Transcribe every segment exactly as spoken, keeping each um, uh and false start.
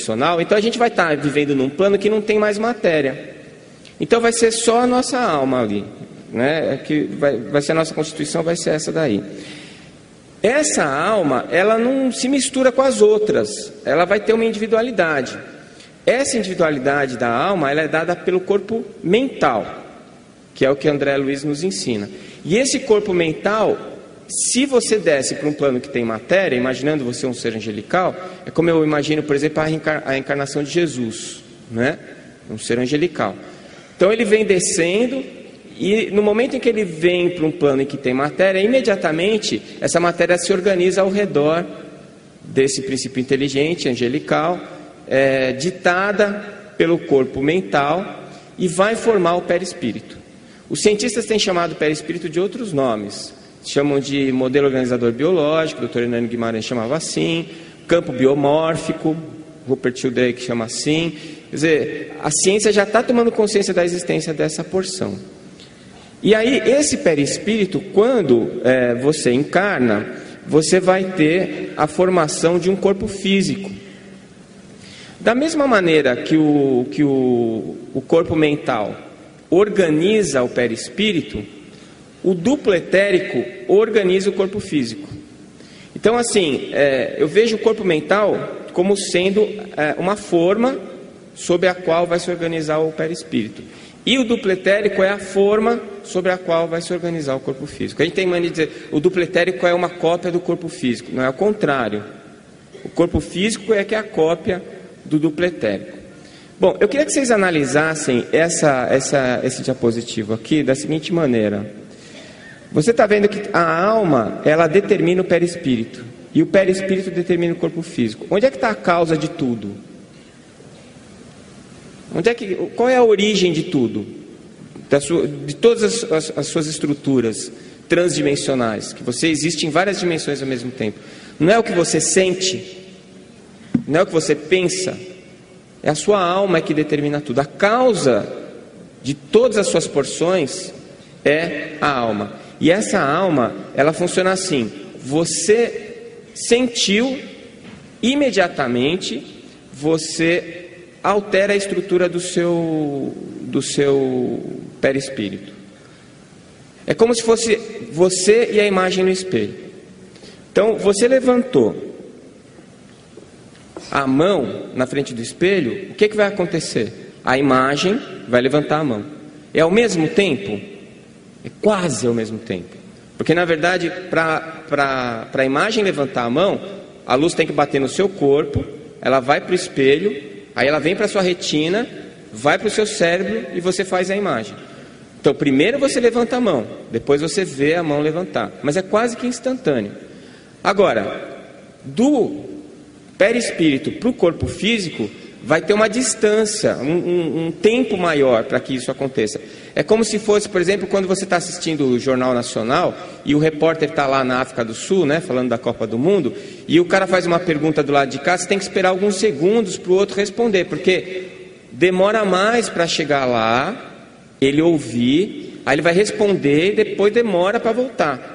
tridimensional, então a gente vai estar vivendo num plano que não tem mais matéria. Então vai ser só a nossa alma ali, né? Que vai, vai ser a nossa constituição, vai ser essa daí. Essa alma, ela não se mistura com as outras, ela vai ter uma individualidade. Essa individualidade da alma, ela é dada pelo corpo mental, que é o que André Luiz nos ensina. E esse corpo mental, se você desce para um plano que tem matéria, imaginando você um ser angelical, é como eu imagino, por exemplo, a, reencar- a encarnação de Jesus, né? Um ser angelical. Então ele vem descendo, e no momento em que ele vem para um plano em que tem matéria, imediatamente essa matéria se organiza ao redor desse princípio inteligente, angelical, é, ditada pelo corpo mental, e vai formar o perispírito. Os cientistas têm chamado o perispírito de outros nomes. Chamam de modelo organizador biológico, o doutor Hernani Guimarães chamava assim, campo biomórfico, Rupert Sheldrake chama assim. Quer dizer, a ciência já está tomando consciência da existência dessa porção. E aí, esse perispírito, quando é, você encarna, você vai ter a formação de um corpo físico. Da mesma maneira que o, que o, o corpo mental organiza o perispírito, o duplo etérico organiza o corpo físico. Então, assim, é, eu vejo o corpo mental como sendo é, uma forma sobre a qual vai se organizar o perispírito. E o duplo etérico é a forma sobre a qual vai se organizar o corpo físico. A gente tem mania de dizer, o duplo etérico é uma cópia do corpo físico. Não é o contrário. O corpo físico é que é a cópia do duplo etérico. Bom, eu queria que vocês analisassem essa, essa, esse diapositivo aqui da seguinte maneira. Você está vendo que a alma, ela determina o perispírito. E o perispírito determina o corpo físico. Onde é que está a causa de tudo? Onde é que, qual é a origem de tudo? Da sua, de todas as, as, as suas estruturas transdimensionais, que você existe em várias dimensões ao mesmo tempo. Não é o que você sente, não é o que você pensa, é a sua alma que determina tudo. A causa de todas as suas porções é a alma. E essa alma, ela funciona assim: você sentiu, imediatamente você altera a estrutura do seu, do seu perispírito. É como se fosse você e a imagem no espelho. Então, você levantou a mão na frente do espelho, o que, que vai acontecer? A imagem vai levantar a mão. É ao mesmo tempo? É quase ao mesmo tempo. Porque, na verdade, para a imagem levantar a mão, a luz tem que bater no seu corpo, ela vai para o espelho, aí ela vem para a sua retina, vai para o seu cérebro e você faz a imagem. Então, primeiro você levanta a mão, depois você vê a mão levantar. Mas é quase que instantâneo. Agora, do perispírito para o corpo físico, vai ter uma distância, um, um, um tempo maior para que isso aconteça. É como se fosse, por exemplo, quando você está assistindo o Jornal Nacional e o repórter está lá na África do Sul, né, falando da Copa do Mundo, e o cara faz uma pergunta do lado de cá, você tem que esperar alguns segundos para o outro responder, porque demora mais para chegar lá, ele ouvir, aí ele vai responder e depois demora para voltar.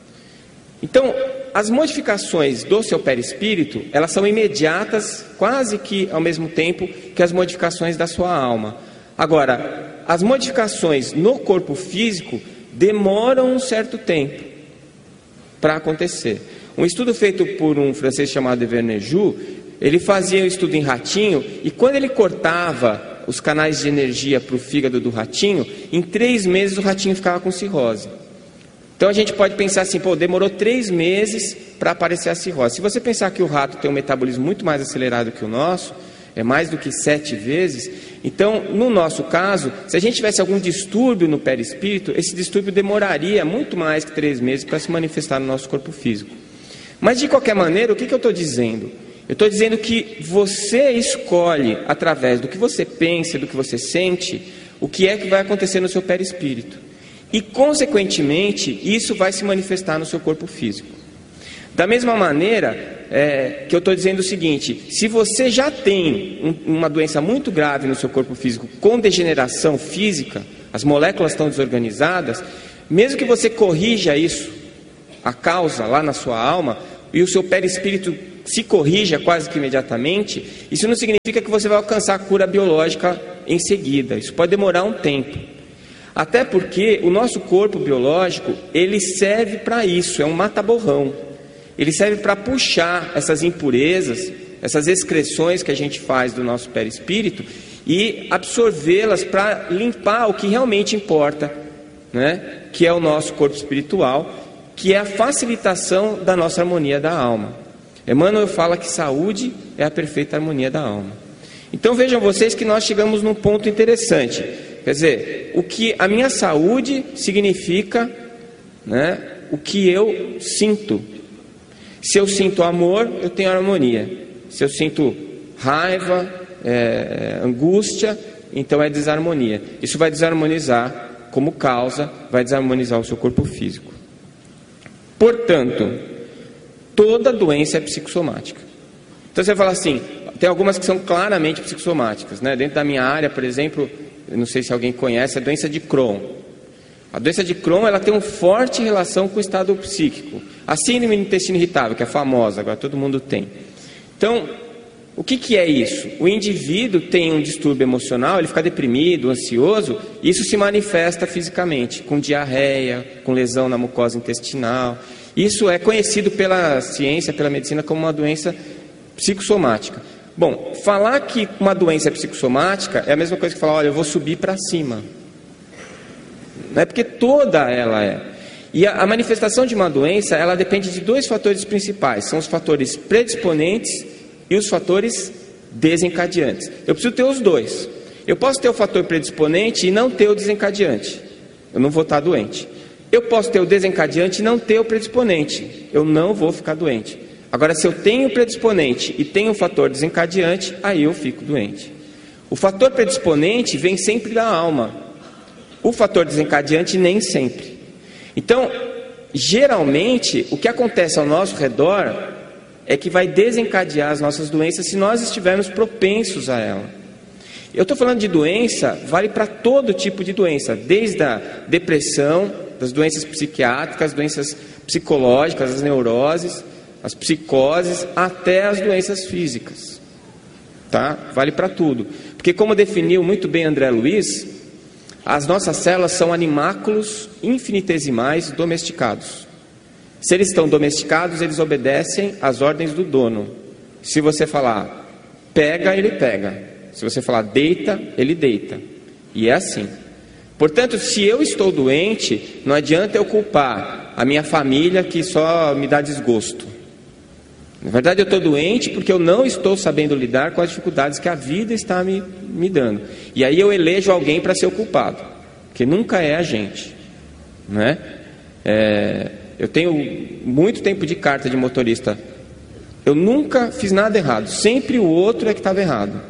Então, as modificações do seu perispírito, elas são imediatas, quase que ao mesmo tempo que as modificações da sua alma. Agora, as modificações no corpo físico demoram um certo tempo para acontecer. Um estudo feito por um francês chamado Vernejoux, ele fazia um estudo em ratinho, e quando ele cortava os canais de energia para o fígado do ratinho, em três meses o ratinho ficava com cirrose. Então a gente pode pensar assim, pô, demorou três meses para aparecer a cirrose. Se você pensar que o rato tem um metabolismo muito mais acelerado que o nosso, é mais do que sete vezes, então, no nosso caso, se a gente tivesse algum distúrbio no perispírito, esse distúrbio demoraria muito mais que três meses para se manifestar no nosso corpo físico. Mas, de qualquer maneira, o que, que eu estou dizendo? Eu estou dizendo que você escolhe, através do que você pensa, do que você sente, o que é que vai acontecer no seu perispírito. E, consequentemente, isso vai se manifestar no seu corpo físico. Da mesma maneira é, que eu estou dizendo o seguinte, se você já tem um, uma doença muito grave no seu corpo físico, com degeneração física, as moléculas estão desorganizadas, mesmo que você corrija isso, a causa lá na sua alma, e o seu perispírito se corrija quase que imediatamente, isso não significa que você vai alcançar a cura biológica em seguida. Isso pode demorar um tempo. Até porque o nosso corpo biológico, ele serve para isso, é um mata-borrão. Ele serve para puxar essas impurezas, essas excreções que a gente faz do nosso perispírito e absorvê-las para limpar o que realmente importa, né? Que é o nosso corpo espiritual, que é a facilitação da nossa harmonia da alma. Emmanuel fala que saúde é a perfeita harmonia da alma. Então vejam vocês que nós chegamos num ponto interessante. Quer dizer, o que a minha saúde significa, né, o que eu sinto. Se eu sinto amor, eu tenho harmonia. Se eu sinto raiva, é, angústia, então é desarmonia. Isso vai desarmonizar como causa, vai desarmonizar o seu corpo físico. Portanto, toda doença é psicossomática. Então você fala assim, tem algumas que são claramente psicossomáticas, né? Dentro da minha área, por exemplo, eu não sei se alguém conhece, a doença de Crohn. A doença de Crohn, ela tem uma forte relação com o estado psíquico. A síndrome do intestino irritável, que é famosa, agora todo mundo tem. Então, o que, que é isso? O indivíduo tem um distúrbio emocional, ele fica deprimido, ansioso, e isso se manifesta fisicamente, com diarreia, com lesão na mucosa intestinal. Isso é conhecido pela ciência, pela medicina, como uma doença psicossomática. Bom, falar que uma doença é psicossomática é a mesma coisa que falar, olha, eu vou subir para cima. Não é porque toda ela é. E a, a manifestação de uma doença, ela depende de dois fatores principais. São os fatores predisponentes e os fatores desencadeantes. Eu preciso ter os dois. Eu posso ter o fator predisponente e não ter o desencadeante. Eu não vou estar doente. Eu posso ter o desencadeante e não ter o predisponente. Eu não vou ficar doente. Agora, se eu tenho o predisponente e tenho o fator desencadeante, aí eu fico doente. O fator predisponente vem sempre da alma. O fator desencadeante nem sempre. Então, geralmente, o que acontece ao nosso redor é que vai desencadear as nossas doenças se nós estivermos propensos a ela. Eu estou falando de doença, vale para todo tipo de doença, desde a depressão, das doenças psiquiátricas, doenças psicológicas, as neuroses, as psicoses, até as doenças físicas. Tá? Vale para tudo. Porque como definiu muito bem André Luiz, as nossas células são animáculos infinitesimais domesticados. Se eles estão domesticados, eles obedecem às ordens do dono. Se você falar pega, ele pega. Se você falar deita, ele deita. E é assim. Portanto, se eu estou doente, não adianta eu culpar a minha família que só me dá desgosto. Na verdade, eu estou doente porque eu não estou sabendo lidar com as dificuldades que a vida está me, me dando. E aí eu elejo alguém para ser o culpado, que nunca é a gente, né? É, eu tenho muito tempo de carta de motorista. Eu nunca fiz nada errado. Sempre o outro é que estava errado,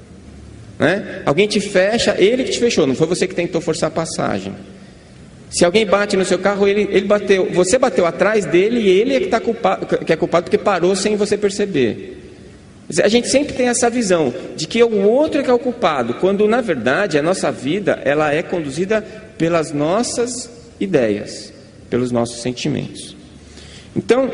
né? Alguém te fecha, ele que te fechou. Não foi você que tentou forçar a passagem. Se alguém bate no seu carro, ele, ele bateu, você bateu atrás dele e ele é que, tá culpado, que é culpado porque parou sem você perceber. A gente sempre tem essa visão de que o outro é que é o culpado, quando na verdade a nossa vida ela é conduzida pelas nossas ideias, pelos nossos sentimentos. Então,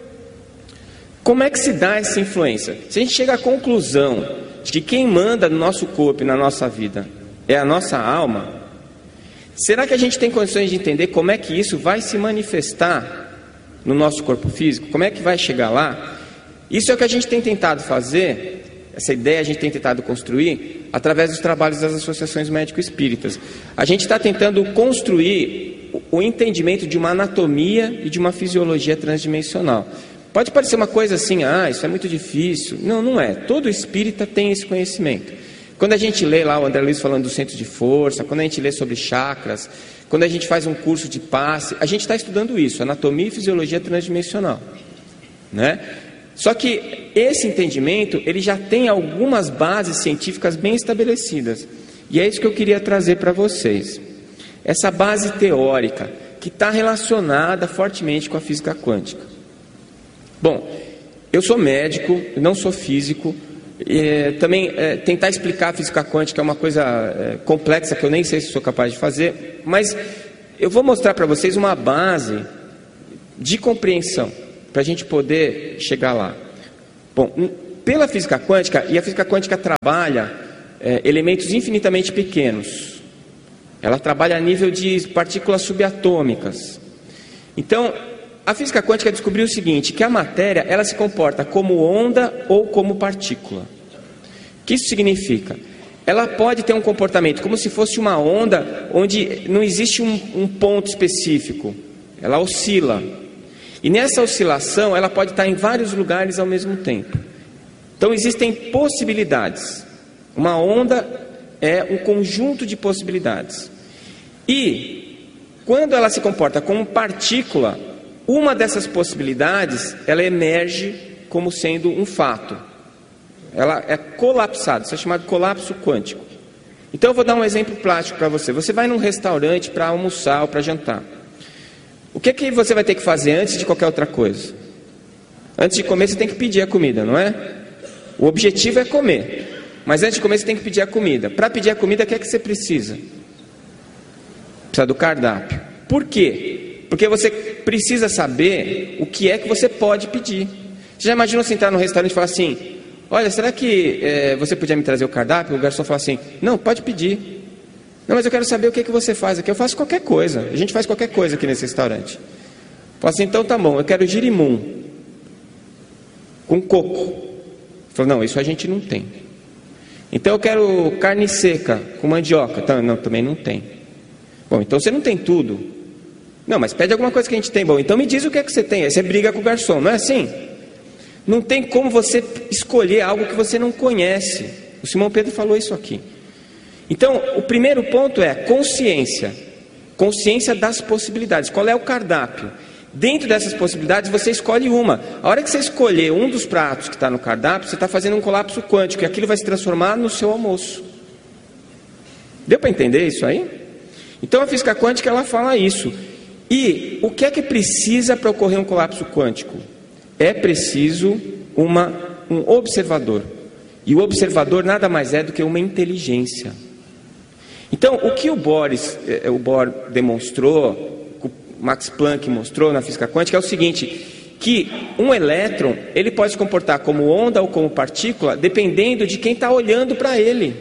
como é que se dá essa influência? Se a gente chega à conclusão de que quem manda no nosso corpo e na nossa vida é a nossa alma, será que a gente tem condições de entender como é que isso vai se manifestar no nosso corpo físico? Como é que vai chegar lá? Isso é o que a gente tem tentado fazer, essa ideia a gente tem tentado construir através dos trabalhos das associações médico-espíritas. A gente está tentando construir o entendimento de uma anatomia e de uma fisiologia transdimensional. Pode parecer uma coisa assim, ah, isso é muito difícil. Não, não é. Todo espírita tem esse conhecimento. Quando a gente lê lá o André Luiz falando do centro de força, quando a gente lê sobre chakras, quando a gente faz um curso de passe, a gente está estudando isso, anatomia e fisiologia transdimensional, né? Só que esse entendimento, ele já tem algumas bases científicas bem estabelecidas. E é isso que eu queria trazer para vocês. Essa base teórica, que está relacionada fortemente com a física quântica. Bom, eu sou médico, não sou físico. É, também é, tentar explicar a física quântica é uma coisa é, complexa que eu nem sei se sou capaz de fazer, mas eu vou mostrar para vocês uma base de compreensão para a gente poder chegar lá. Bom, pela física quântica, e a física quântica trabalha é, elementos infinitamente pequenos. Ela trabalha a nível de partículas subatômicas. Então, a física quântica descobriu o seguinte, que a matéria ela se comporta como onda ou como partícula. O que isso significa? Ela pode ter um comportamento como se fosse uma onda onde não existe um, um ponto específico. Ela oscila. E nessa oscilação ela pode estar em vários lugares ao mesmo tempo. Então existem possibilidades. Uma onda é um conjunto de possibilidades. E quando ela se comporta como partícula, uma dessas possibilidades, ela emerge como sendo um fato. Ela é colapsada, isso é chamado de colapso quântico. Então eu vou dar um exemplo prático para você. Você vai num restaurante para almoçar ou para jantar. O que, que você vai ter que fazer antes de qualquer outra coisa? Antes de comer você tem que pedir a comida, não é? O objetivo é comer. Mas antes de comer você tem que pedir a comida. Para pedir a comida, o que é que você precisa? Precisa do cardápio. Por quê? Porque você precisa saber o que é que você pode pedir. Você já imaginou você entrar no restaurante e falar assim: olha, será que é, você podia me trazer o cardápio? O garçom fala assim: não, pode pedir. Não, mas eu quero saber o que, que você faz aqui. Eu faço qualquer coisa. A gente faz qualquer coisa aqui nesse restaurante. Fala assim: então tá bom, eu quero girimum com coco. Fala: não, isso a gente não tem. Então eu quero carne seca com mandioca. Então, não, também não tem. Bom, então você não tem tudo. Não, mas pede alguma coisa que a gente tem. Bom, então me diz o que é que você tem. Aí você briga com o garçom, não é assim? Não tem como você escolher algo que você não conhece. O Simão Pedro falou isso aqui. Então, o primeiro ponto é consciência. Consciência das possibilidades. Qual é o cardápio? Dentro dessas possibilidades, você escolhe uma. A hora que você escolher um dos pratos que está no cardápio, você está fazendo um colapso quântico. E aquilo vai se transformar no seu almoço. Deu para entender isso aí? Então, a física quântica, ela fala isso. E o que é que precisa para ocorrer um colapso quântico? É preciso uma, um observador. E o observador nada mais é do que uma inteligência. Então, o que o Boris, o Bohr demonstrou, o Max Planck mostrou na física quântica é o seguinte, que um elétron, ele pode se comportar como onda ou como partícula, dependendo de quem está olhando para ele.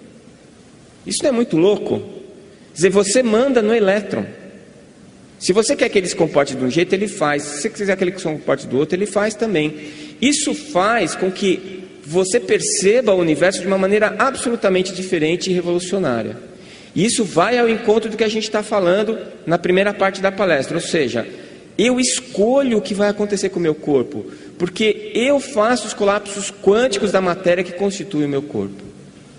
Isso não é muito louco? Quer dizer, você manda no elétron. Se você quer que ele se comporte de um jeito, ele faz. Se você quiser que ele se comporte do outro, ele faz também. Isso faz com que você perceba o universo de uma maneira absolutamente diferente e revolucionária. E isso vai ao encontro do que a gente está falando na primeira parte da palestra. Ou seja, eu escolho o que vai acontecer com o meu corpo, porque eu faço os colapsos quânticos da matéria que constitui o meu corpo.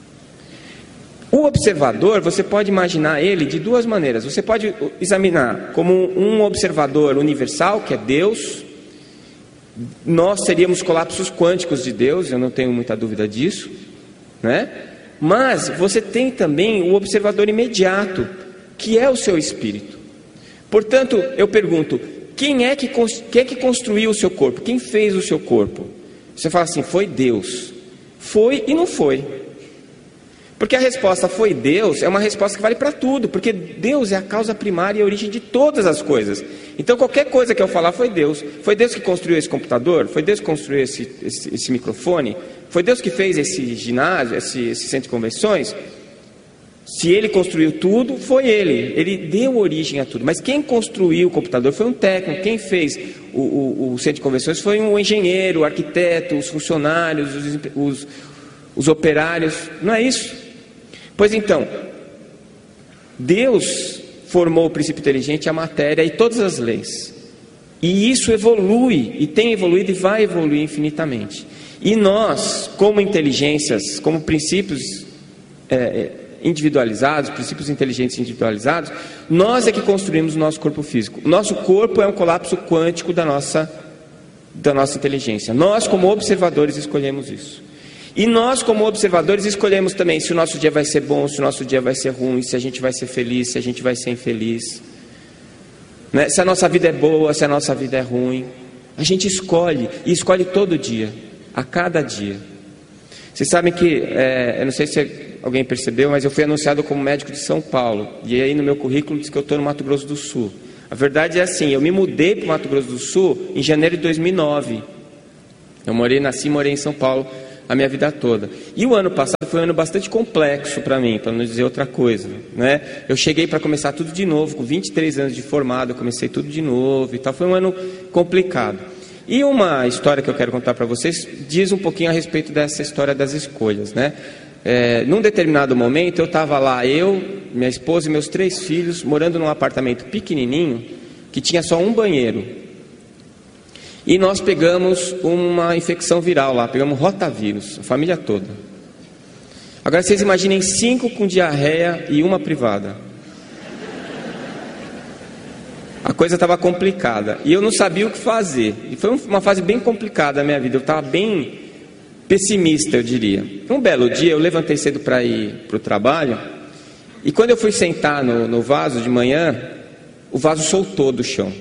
O observador, você pode imaginar ele de duas maneiras. Você pode examinar como um observador universal, que é Deus. Nós seríamos colapsos quânticos de Deus, eu não tenho muita dúvida disso, né? Mas você tem também o observador imediato, que é o seu espírito. Portanto, eu pergunto, quem é que, quem é que construiu o seu corpo? Quem fez o seu corpo? Você fala assim, foi Deus. Foi e não foi. Porque a resposta foi Deus é uma resposta que vale para tudo, porque Deus é a causa primária e a origem de todas as coisas. Então qualquer coisa que eu falar foi Deus. Foi Deus que construiu esse computador? Foi Deus que construiu esse, esse, esse microfone? Foi Deus que fez esse ginásio, esse, esse centro de convenções? Se Ele construiu tudo, foi Ele. Ele deu origem a tudo. Mas quem construiu o computador foi um técnico. Quem fez o, o, o centro de convenções foi um engenheiro, o arquiteto, os funcionários, os, os, os operários. Não é isso? Pois então, Deus formou o princípio inteligente, a matéria e todas as leis. E isso evolui, e tem evoluído e vai evoluir infinitamente. E nós, como inteligências, como princípios é, individualizados, princípios inteligentes individualizados, nós é que construímos o nosso corpo físico. O nosso corpo é um colapso quântico da nossa, da nossa inteligência. Nós, como observadores, escolhemos isso. E nós, como observadores, escolhemos também se o nosso dia vai ser bom, se o nosso dia vai ser ruim, se a gente vai ser feliz, se a gente vai ser infeliz, né? Se a nossa vida é boa, se a nossa vida é ruim. A gente escolhe, e escolhe todo dia, a cada dia. Vocês sabem que, é, eu não sei se alguém percebeu, mas eu fui anunciado como médico de São Paulo. E aí no meu currículo diz que eu estou no Mato Grosso do Sul. A verdade é assim, eu me mudei para o Mato Grosso do Sul em janeiro de dois mil e nove. Eu morei, nasci e morei em São Paulo a minha vida toda. E o ano passado foi um ano bastante complexo para mim, para não dizer outra coisa, né? Eu cheguei para começar tudo de novo, com vinte e três anos de formado, eu comecei tudo de novo e tal. Foi um ano complicado. E uma história que eu quero contar para vocês diz um pouquinho a respeito dessa história das escolhas, né? É, num determinado momento eu estava lá, eu, minha esposa e meus três filhos, morando num apartamento pequenininho, que tinha só um banheiro. E nós pegamos uma infecção viral lá, pegamos rotavírus, a família toda. Agora vocês imaginem cinco com diarreia e uma privada. A coisa estava complicada e eu não sabia o que fazer. E foi uma fase bem complicada da minha vida, eu estava bem pessimista, eu diria. Um belo dia eu levantei cedo para ir para o trabalho e quando eu fui sentar no, no vaso de manhã, o vaso soltou do chão.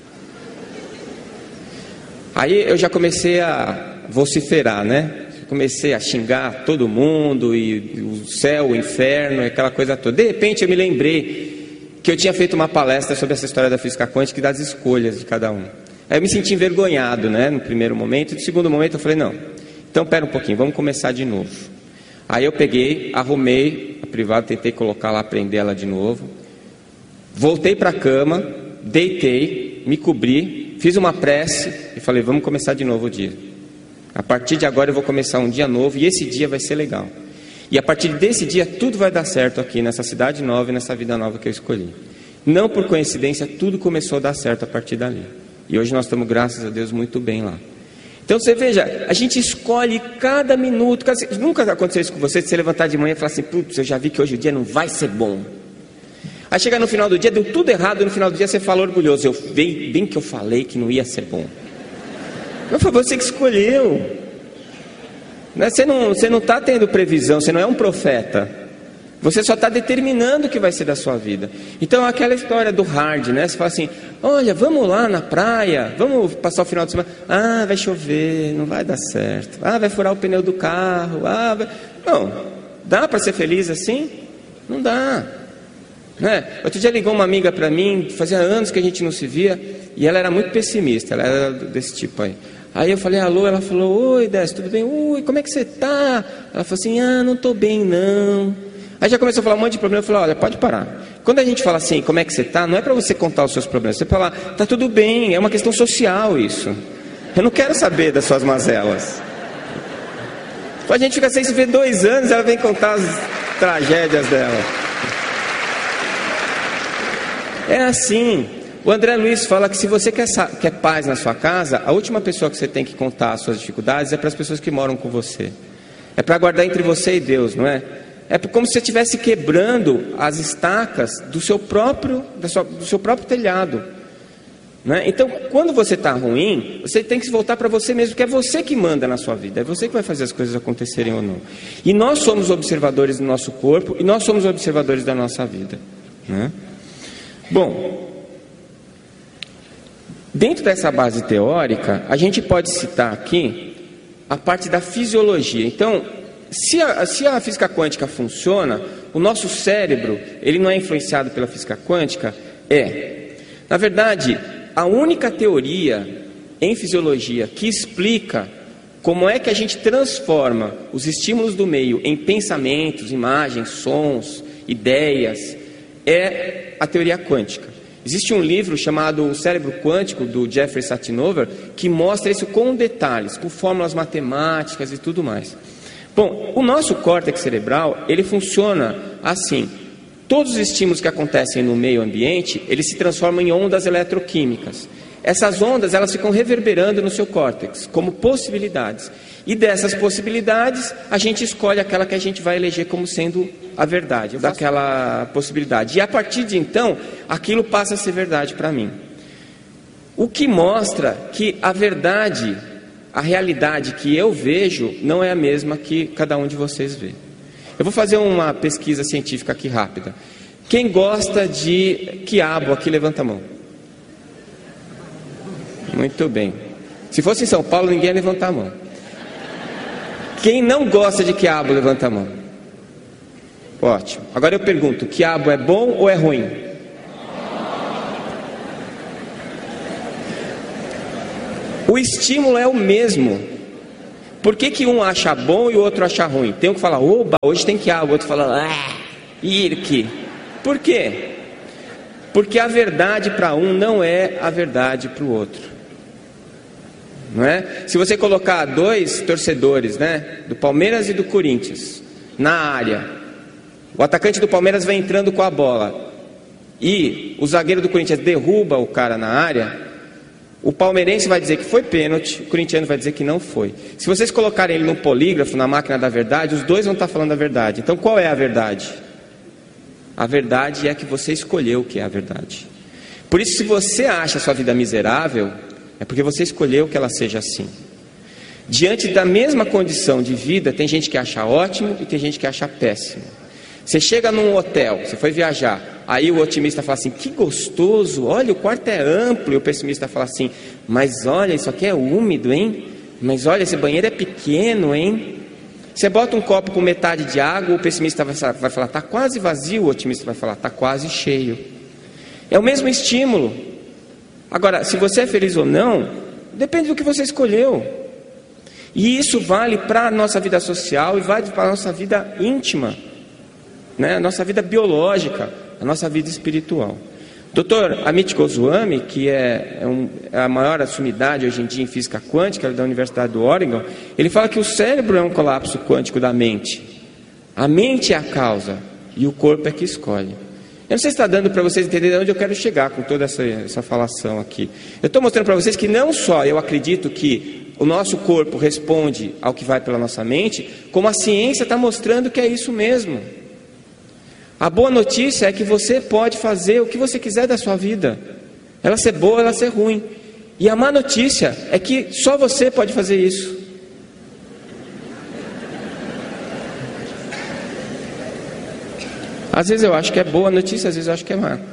Aí eu já comecei a vociferar, né? Comecei a xingar todo mundo, e o céu, o inferno, aquela coisa toda. De repente eu me lembrei que eu tinha feito uma palestra sobre essa história da física quântica e das escolhas de cada um. Aí eu me senti envergonhado, né? No primeiro momento. E no segundo momento eu falei, não, então pera um pouquinho, vamos começar de novo. Aí eu peguei, arrumei a privada, tentei colocar lá, prender ela de novo. Voltei para a cama, deitei, me cobri, fiz uma prece e falei, vamos começar de novo o dia. A partir de agora eu vou começar um dia novo e esse dia vai ser legal. E a partir desse dia tudo vai dar certo aqui nessa cidade nova e nessa vida nova que eu escolhi. Não por coincidência, tudo começou a dar certo a partir dali. E hoje nós estamos, graças a Deus, muito bem lá. Então você veja, a gente escolhe cada minuto. Cada... Nunca aconteceu isso com você, de você levantar de manhã e falar assim, putz, eu já vi que hoje o dia não vai ser bom. Aí chega no final do dia, deu tudo errado, e no final do dia você fala orgulhoso, eu bem, bem que eu falei que não ia ser bom. Mas foi você que escolheu. Você não você não está tendo previsão, você não é um profeta. Você só está determinando o que vai ser da sua vida. Então aquela história do hard, né? Você fala assim, olha, vamos lá na praia, vamos passar o final de semana. Ah, vai chover, não vai dar certo. Ah, vai furar o pneu do carro. Ah, vai... Não, dá para ser feliz assim? Não dá. Né? Outro dia ligou uma amiga para mim, fazia anos que a gente não se via, e ela era muito pessimista, ela era desse tipo aí. Aí eu falei, alô, ela falou, oi Décio, tudo bem? Oi, como é que você tá? Ela falou assim, ah, não tô bem não. Aí já começou a falar um monte de problema, eu falei, olha, pode parar. Quando a gente fala assim, como é que você tá, não é para você contar os seus problemas, você fala, tá tudo bem, é uma questão social isso. Eu não quero saber das suas mazelas. A gente fica sem se ver dois anos, ela vem contar as tragédias dela. É assim. O André Luiz fala que se você quer, quer paz na sua casa, a última pessoa que você tem que contar as suas dificuldades é para as pessoas que moram com você. É para guardar entre você e Deus, não é? É como se você estivesse quebrando as estacas do seu próprio, da sua, do seu próprio telhado. Não é? Então, quando você está ruim, você tem que se voltar para você mesmo, que é você que manda na sua vida, é você que vai fazer as coisas acontecerem ou não. E nós somos observadores do nosso corpo e nós somos observadores da nossa vida. Não é? Bom, dentro dessa base teórica, a gente pode citar aqui a parte da fisiologia. Então, se a, se a física quântica funciona, o nosso cérebro, ele não é influenciado pela física quântica? É. Na verdade, a única teoria em fisiologia que explica como é que a gente transforma os estímulos do meio em pensamentos, imagens, sons, ideias, é a teoria quântica. Existe um livro chamado O Cérebro Quântico, do Jeffrey Satinover, que mostra isso com detalhes, com fórmulas matemáticas e tudo mais. Bom, o nosso córtex cerebral, ele funciona assim. Todos os estímulos que acontecem no meio ambiente, eles se transformam em ondas eletroquímicas. Essas ondas, elas ficam reverberando no seu córtex, como possibilidades. E dessas possibilidades, a gente escolhe aquela que a gente vai eleger como sendo a verdade, daquela possibilidade. E a partir de então, aquilo passa a ser verdade para mim. O que mostra que a verdade, a realidade que eu vejo, não é a mesma que cada um de vocês vê. Eu vou fazer uma pesquisa científica aqui rápida. Quem gosta de quiabo aqui, levanta a mão. Muito bem. Se fosse em São Paulo, ninguém ia levantar a mão. Quem não gosta de quiabo, levanta a mão. Ótimo. Agora eu pergunto, quiabo é bom ou é ruim? O estímulo é o mesmo. Por que que um acha bom e o outro acha ruim? Tem um que fala, oba, hoje tem que ir, o outro fala, ah, irque. Por quê? Porque a verdade para um não é a verdade para o outro. Não é? Se você colocar dois torcedores, né, do Palmeiras e do Corinthians na área, o atacante do Palmeiras vai entrando com a bola e o zagueiro do Corinthians derruba o cara na área, o palmeirense vai dizer que foi pênalti, o corintiano vai dizer que não foi. Se vocês colocarem ele no polígrafo, na máquina da verdade, os dois vão estar falando a verdade. Então qual é a verdade? A verdade é que você escolheu o que é a verdade. Por isso, se você acha a sua vida miserável, é porque você escolheu que ela seja assim. Diante da mesma condição de vida, tem gente que acha ótimo e tem gente que acha péssimo. Você chega num hotel, você foi viajar, aí o otimista fala assim, que gostoso, olha, o quarto é amplo, e o pessimista fala assim, mas olha, isso aqui é úmido, hein? Mas olha, esse banheiro é pequeno, hein? Você bota um copo com metade de água, o pessimista vai falar, está quase vazio, o otimista vai falar, está quase cheio. É o mesmo estímulo. Agora, se você é feliz ou não, depende do que você escolheu. E isso vale para a nossa vida social e vale para a nossa vida íntima, né? A nossa vida biológica, a nossa vida espiritual. doutor Amit Goswami, que é, é, um, é a maior sumidade hoje em dia em física quântica da Universidade do Oregon, ele fala que o cérebro é um colapso quântico da mente. A mente é a causa e o corpo é que escolhe. Eu não sei se está dando para vocês entenderem onde eu quero chegar com toda essa, essa falação aqui. Eu estou mostrando para vocês que não só eu acredito que o nosso corpo responde ao que vai pela nossa mente, como a ciência está mostrando que é isso mesmo. A boa notícia é que você pode fazer o que você quiser da sua vida, ela ser boa, ela ser ruim. E a má notícia é que só você pode fazer isso. Às vezes eu acho que é boa notícia, às vezes eu acho que é má.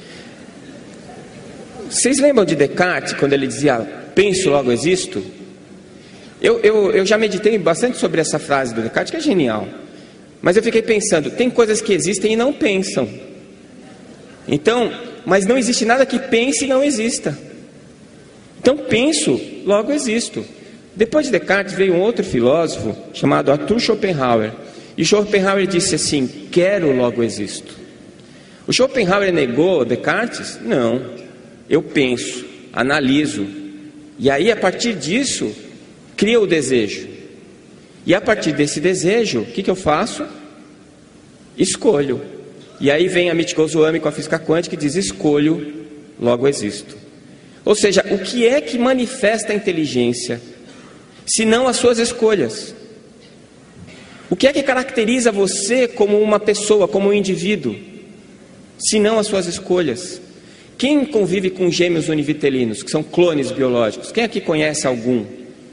Vocês lembram de Descartes, quando ele dizia, penso, logo existo? Eu, eu, eu já meditei bastante sobre essa frase do Descartes, que é genial. Mas eu fiquei pensando, tem coisas que existem e não pensam. Então, mas não existe nada que pense e não exista. Então penso, logo existo. Depois de Descartes veio um outro filósofo chamado Arthur Schopenhauer. E Schopenhauer disse assim, quero, logo existo. O Schopenhauer negou Descartes? Não. Eu penso, analiso. E aí, a partir disso, cria o desejo. E a partir desse desejo, o que, que eu faço? Escolho. E aí vem Amit Goswami com a física quântica e diz, escolho, logo existo. Ou seja, o que é que manifesta a inteligência, se não as suas escolhas? O que é que caracteriza você como uma pessoa, como um indivíduo, se não as suas escolhas? Quem convive com gêmeos univitelinos, que são clones biológicos? Quem aqui conhece algum?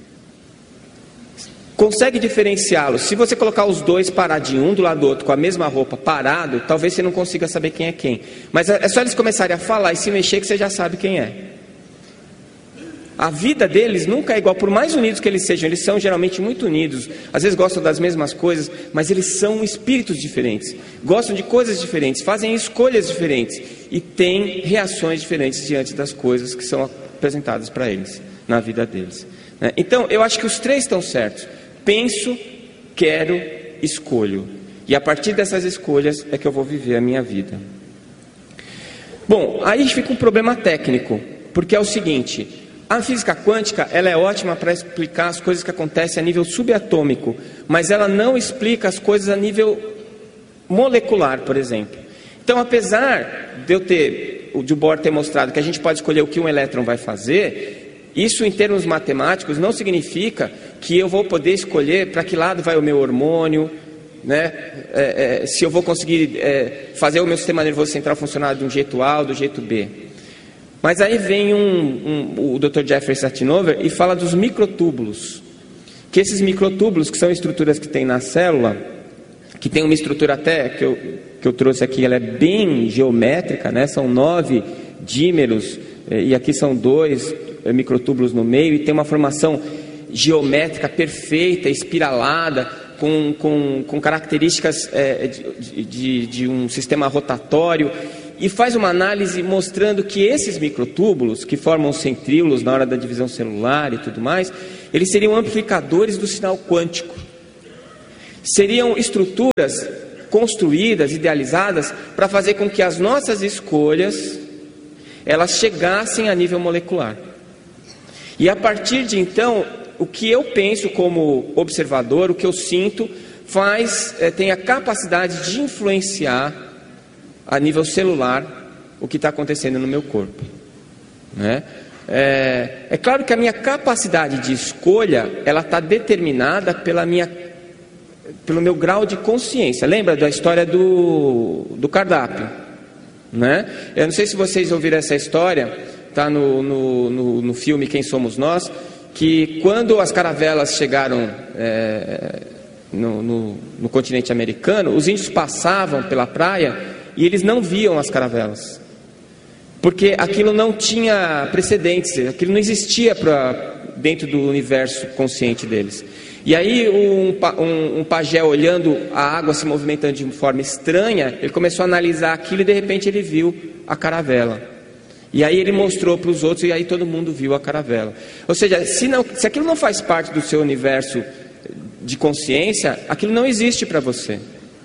Consegue diferenciá-los? Se você colocar os dois paradinhos, um do lado do outro, com a mesma roupa, parado, talvez você não consiga saber quem é quem. Mas é só eles começarem a falar e se mexer que você já sabe quem é. A vida deles nunca é igual, por mais unidos que eles sejam, eles são geralmente muito unidos, às vezes gostam das mesmas coisas, mas eles são espíritos diferentes, gostam de coisas diferentes, fazem escolhas diferentes e têm reações diferentes diante das coisas que são apresentadas para eles, na vida deles. Então, eu acho que os três estão certos. Penso, quero, escolho. E a partir dessas escolhas é que eu vou viver a minha vida. Bom, aí fica um problema técnico, porque é o seguinte, a física quântica, ela é ótima para explicar as coisas que acontecem a nível subatômico, mas ela não explica as coisas a nível molecular, por exemplo. Então, apesar de eu ter, o de Bohr ter mostrado que a gente pode escolher o que um elétron vai fazer, isso em termos matemáticos não significa que eu vou poder escolher para que lado vai o meu hormônio, né? é, é, se eu vou conseguir é, fazer o meu sistema nervoso central funcionar de um jeito A ou do jeito B. Mas aí vem um, um, o doutor Jeffrey Satinover e fala dos microtúbulos, que esses microtúbulos, que são estruturas que tem na célula, que tem uma estrutura até, que eu, que eu trouxe aqui, ela é bem geométrica, né? São nove dímeros, e aqui são dois microtúbulos no meio, e tem uma formação geométrica perfeita, espiralada, com, com, com características é, de, de, de um sistema rotatório, e faz uma análise mostrando que esses microtúbulos, que formam centríolos na hora da divisão celular e tudo mais, Eles seriam amplificadores do sinal quântico. Seriam estruturas construídas, idealizadas, para fazer com que as nossas escolhas, elas chegassem a nível molecular. E a partir de então, o que eu penso como observador, o que eu sinto, faz, é, tem a capacidade de influenciar a nível celular o que está acontecendo no meu corpo, né? É, é claro que a minha capacidade de escolha, ela está determinada pela minha, pelo meu grau de consciência. Lembra da história do, do cardápio, né? Eu não sei se vocês ouviram essa história, está no, no, no, no filme Quem Somos Nós, que quando as caravelas chegaram é, no, no, no continente americano, os índios passavam pela praia e eles não viam as caravelas, porque aquilo não tinha precedentes, aquilo não existia pra, dentro do universo consciente deles. E aí um, um, um pajé olhando a água se movimentando de forma estranha, ele começou a analisar aquilo e de repente ele viu a caravela. E aí ele mostrou para os outros e aí todo mundo viu a caravela. Ou seja, se, não, se aquilo não faz parte do seu universo de consciência, aquilo não existe para você,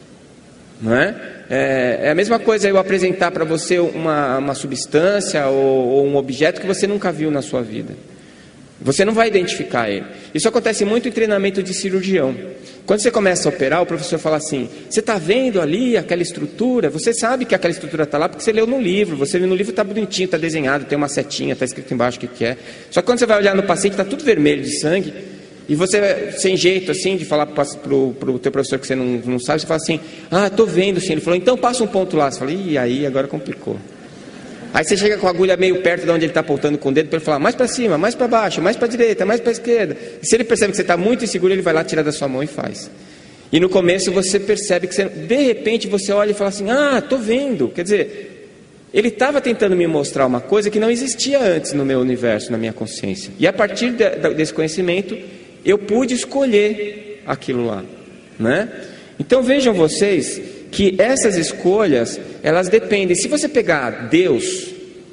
não é? É, é a mesma coisa eu apresentar para você uma, uma substância ou, ou um objeto que você nunca viu na sua vida. Você não vai identificar ele. Isso acontece muito em treinamento de cirurgião. Quando você começa a operar, o professor fala assim: você está vendo ali aquela estrutura? Você sabe que aquela estrutura está lá porque você leu no livro. Você leu no livro, está bonitinho, está desenhado, tem uma setinha, está escrito embaixo o que, que é. Só que quando você vai olhar no paciente, está tudo vermelho de sangue. E você, sem jeito assim, de falar para o teu professor que você não, não sabe, você fala assim: ah, estou vendo sim. Ele falou: então passa um ponto lá. Você fala: ih, aí agora complicou. Aí você chega com a agulha meio perto de onde ele está apontando com o dedo para ele falar: mais para cima, mais para baixo, mais para a direita, mais para a esquerda. E se ele percebe que você está muito inseguro, ele vai lá, tira da sua mão e faz. E no começo você percebe que você, de repente você olha e fala assim: ah, estou vendo. Quer dizer, ele estava tentando me mostrar uma coisa que não existia antes no meu universo, na minha consciência. E a partir de, desse conhecimento, eu pude escolher aquilo lá, né? Então vejam vocês que essas escolhas, elas dependem. Se você pegar Deus,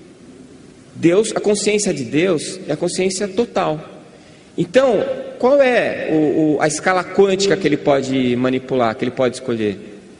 Deus, a consciência de Deus é a consciência total. Então, qual é o, o, a escala quântica que ele pode manipular, que ele pode escolher?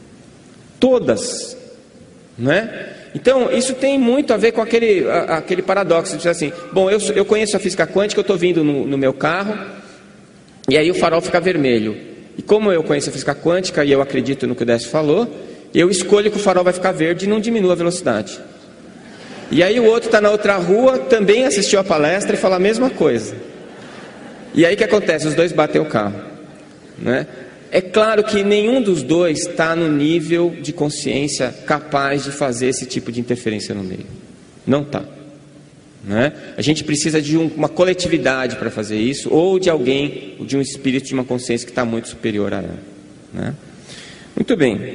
Todas, né? Então, isso tem muito a ver com aquele, a, aquele paradoxo de dizer assim: bom, eu, eu conheço a física quântica, eu estou vindo no, no meu carro, e aí o farol fica vermelho. E como eu conheço a física quântica e eu acredito no que o Décio falou, eu escolho que o farol vai ficar verde e não diminua a velocidade. E aí o outro está na outra rua, também assistiu a palestra e fala a mesma coisa. E aí o que acontece? Os dois batem o carro, né? É claro que nenhum dos dois está no nível de consciência capaz de fazer esse tipo de interferência no meio. Não está. Né? A gente precisa de um, uma coletividade para fazer isso, ou de alguém, ou de um espírito, de uma consciência que está muito superior a ela, né? Muito bem.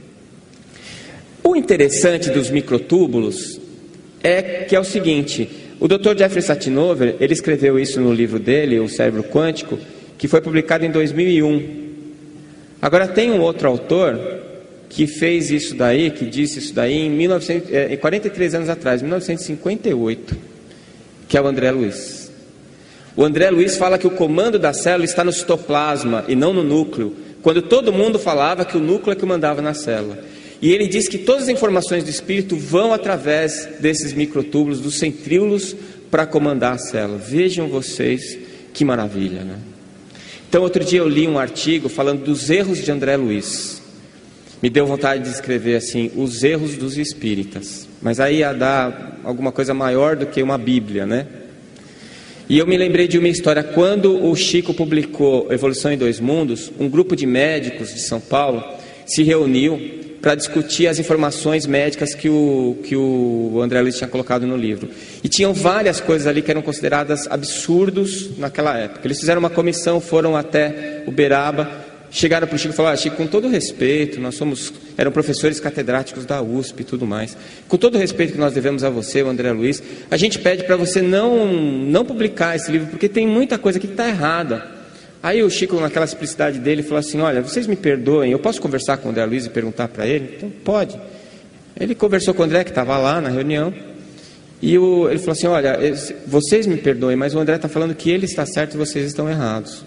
O interessante dos microtúbulos é que é o seguinte: o doutor Jeffrey Satinover, ele escreveu isso no livro dele, O Cérebro Quântico, que foi publicado em dois mil e um. Agora tem um outro autor que fez isso daí, que disse isso daí em, mil e novecentos, é, quarenta e três anos atrás, mil novecentos e cinquenta e oito, que é o André Luiz. O André Luiz fala que o comando da célula está no citoplasma e não no núcleo, quando todo mundo falava que o núcleo é que mandava na célula. E ele diz que todas as informações do espírito vão através desses microtúbulos, dos centríolos, para comandar a célula. Vejam vocês que maravilha, né? Então, outro dia eu li um artigo falando dos erros de André Luiz. Me deu vontade de escrever assim: os erros dos espíritas. Mas aí ia dar alguma coisa maior do que uma Bíblia, né? E eu me lembrei de uma história. Quando o Chico publicou Evolução em Dois Mundos, um grupo de médicos de São Paulo se reuniu para discutir as informações médicas que o, que o André Luiz tinha colocado no livro. E tinham várias coisas ali que eram consideradas absurdos naquela época. Eles fizeram uma comissão, foram até Uberaba, chegaram para o Chico e falaram: ah, Chico, com todo respeito, nós somos, eram professores catedráticos da U S P e tudo mais, com todo o respeito que nós devemos a você, o André Luiz, a gente pede para você não, não publicar esse livro, porque tem muita coisa aqui que está errada. Aí o Chico, naquela simplicidade dele, falou assim: olha, vocês me perdoem, eu posso conversar com o André Luiz e perguntar para ele? Então, pode. Ele conversou com o André, que estava lá na reunião, E o, ele falou assim, olha, vocês me perdoem, mas o André está falando que ele está certo e vocês estão errados.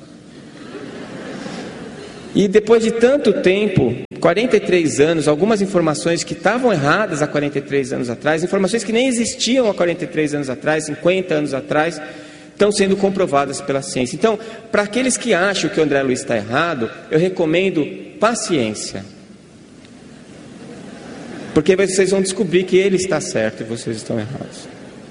E depois de tanto tempo, quarenta e três anos, algumas informações que estavam erradas há quarenta e três anos atrás, informações que nem existiam há quarenta e três anos atrás, cinquenta anos atrás, estão sendo comprovadas pela ciência. Então, para aqueles que acham que o André Luiz está errado, eu recomendo paciência. Porque vocês vão descobrir que ele está certo e vocês estão errados.